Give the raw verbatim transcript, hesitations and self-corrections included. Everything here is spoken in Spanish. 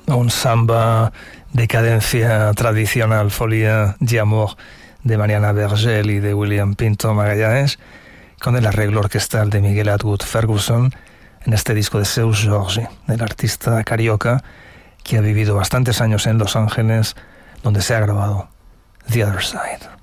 un samba de cadencia tradicional, Folia de Amor, de Mariana Vergel y de William Pinto Magallanes, con el arreglo orquestal de Miguel Atwood Ferguson en este disco de Seu Jorge, del artista carioca que ha vivido bastantes años en Los Ángeles, donde se ha grabado The Other Side.